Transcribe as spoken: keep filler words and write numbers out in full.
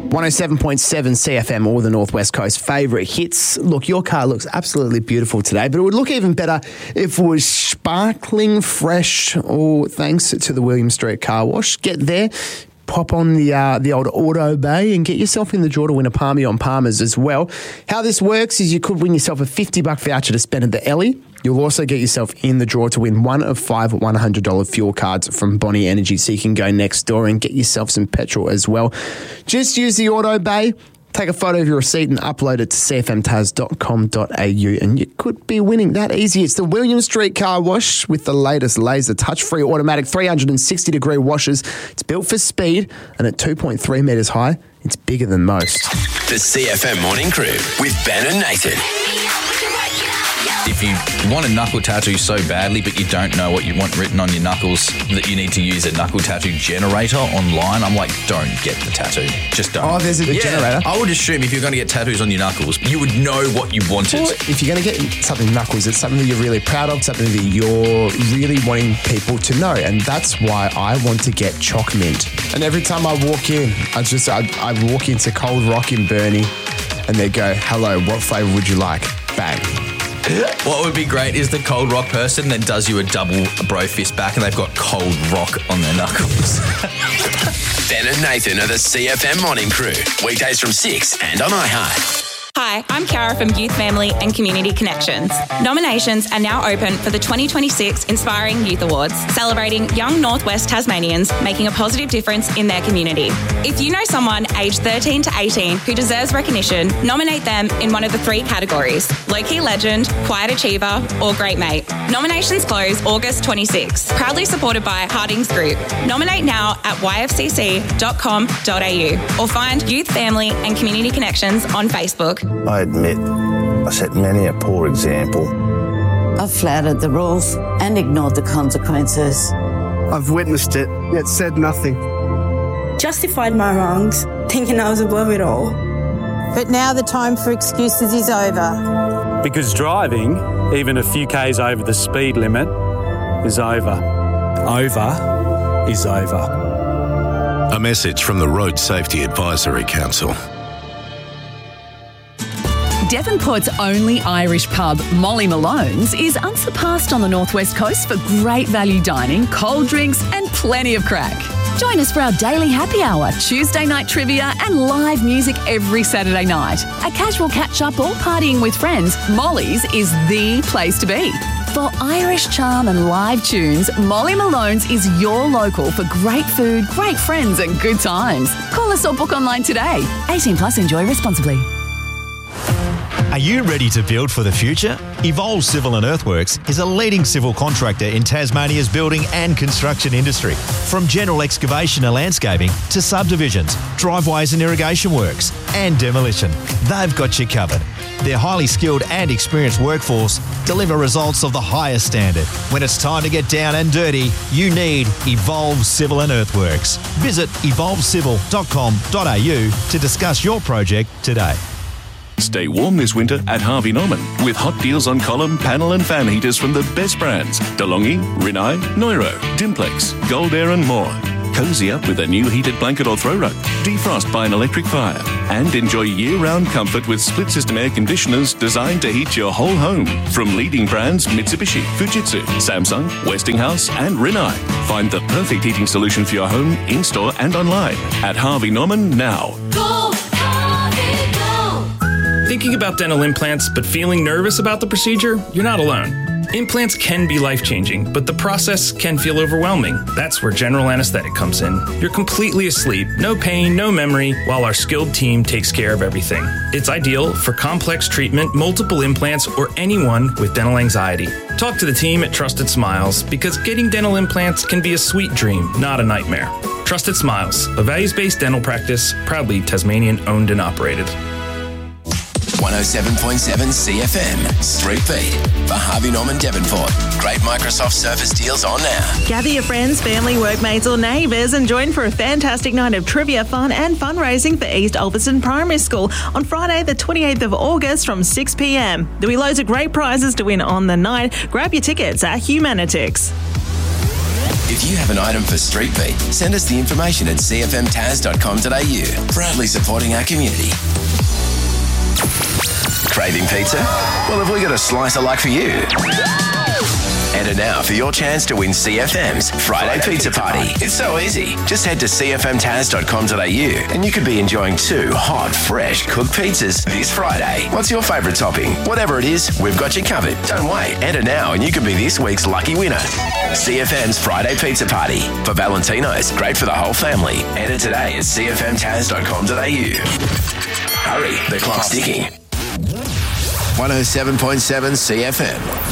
one oh seven point seven C F M, all the Northwest Coast favourite hits. Look, your car looks absolutely beautiful today, but it would look even better if it was sparkling fresh, all thanks to the William Street Car Wash. Get there, pop on the uh, the old Auto Bay and get yourself in the draw to win a Palmy on Palmers as well. How this works is you could win yourself a fifty bucks voucher to spend at the Ellie. You'll also get yourself in the draw to win one of five one hundred dollars fuel cards from Bonnie Energy, so you can go next door and get yourself some petrol as well. Just use the Auto Bay, take a photo of your receipt and upload it to c f m tas dot com dot a u and you could be winning that easy. It's the William Street Car Wash with the latest laser touch-free automatic three hundred sixty degree washers. It's built for speed and at two point three metres high, it's bigger than most. The C F M Morning Crew with Ben and Nathan. If you want a knuckle tattoo so badly but you don't know what you want written on your knuckles, that you need to use a knuckle tattoo generator online, I'm like, don't get the tattoo. Just don't. Oh, there's a yeah, generator? I would assume if you're going to get tattoos on your knuckles, you would know what you wanted. Or if you're going to get something knuckles, it's something that you're really proud of, something that you're really wanting people to know. And that's why I want to get Choc Mint. And every time I walk in, I just I, I walk into Cold Rock in Burnie and they go, hello, what flavour would you like? Bang. What would be great is the Cold Rock person then does you a double bro fist back and they've got Cold Rock on their knuckles. Ben and Nathan are the C F M Morning Crew. Weekdays from six and on iHeart. Hi, I'm Kiara from Youth, Family and Community Connections. Nominations are now open for the twenty twenty-six Inspiring Youth Awards, celebrating young Northwest Tasmanians making a positive difference in their community. If you know someone aged thirteen to eighteen who deserves recognition, nominate them in one of the three categories: Low-Key Legend, Quiet Achiever, or Great Mate. Nominations close August twenty-sixth. Proudly supported by Hardings Group. Nominate now at y f c c dot com dot a u or find Youth, Family and Community Connections on Facebook. I admit I set many a poor example. I've flouted the rules and ignored the consequences. I've witnessed it, yet said nothing. Justified my wrongs, thinking I was above it all. But now the time for excuses is over. Because driving, even a few k's over the speed limit, is over. Over is over. A message from the Road Safety Advisory Council. Devonport's only Irish pub, Molly Malone's, is unsurpassed on the Northwest Coast for great value dining, cold drinks and plenty of crack. Join us for our daily happy hour, Tuesday night trivia and live music every Saturday night. A casual catch-up or partying with friends, Molly's is the place to be. For Irish charm and live tunes, Molly Malone's is your local for great food, great friends and good times. Call us or book online today. eighteen plus, enjoy responsibly. Are you ready to build for the future? Evolve Civil and Earthworks is a leading civil contractor in Tasmania's building and construction industry. From general excavation and landscaping to subdivisions, driveways and irrigation works, and demolition, they've got you covered. Their highly skilled and experienced workforce deliver results of the highest standard. When it's time to get down and dirty, you need Evolve Civil and Earthworks. Visit evolve civil dot com dot a u to discuss your project today. Stay warm this winter at Harvey Norman with hot deals on column, panel and fan heaters from the best brands: DeLonghi, Rinnai, Neuro, Dimplex, Gold Air and more. Cozy up with a new heated blanket or throw rug. Defrost by an electric fire. And enjoy year-round comfort with split-system air conditioners designed to heat your whole home. From leading brands Mitsubishi, Fujitsu, Samsung, Westinghouse and Rinnai. Find the perfect heating solution for your home in-store and online at Harvey Norman now. Go, Harvey, go! Thinking about dental implants but feeling nervous about the procedure? You're not alone. Implants can be life-changing, but the process can feel overwhelming. That's where general anesthetic comes in. You're completely asleep, no pain, no memory, while our skilled team takes care of everything. It's ideal for complex treatment, multiple implants, or anyone with dental anxiety. Talk to the team at Trusted Smiles, because getting dental implants can be a sweet dream, not a nightmare. Trusted Smiles, a values-based dental practice, proudly Tasmanian-owned and operated. one oh seven point seven C F M, Street Beat for Harvey Norman Devonport. Great Microsoft Surface deals on now. Gather your friends, family, workmates or neighbours and join for a fantastic night of trivia, fun and fundraising for East Ulverstone Primary School on Friday the twenty-eighth of August from six p m. There'll be loads of great prizes to win on the night. Grab your tickets at Humanitix. If you have an item for Street Beat, send us the information at c f m taz dot com dot a u. Proudly supporting our community. Craving pizza? Well, have we got a slice of luck for you? Enter now for your chance to win C F M's Friday, Friday Pizza, Pizza Party. Party. It's so easy. Just head to c f m taz dot com dot a u and you could be enjoying two hot, fresh cooked pizzas this Friday. What's your favourite topping? Whatever it is, we've got you covered. Don't wait. Enter now and you could be this week's lucky winner. C F M's Friday Pizza Party. For Valentino's, great for the whole family. Enter today at c f m taz dot com dot a u. Hurry, the clock's ticking. one oh seven point seven C F M.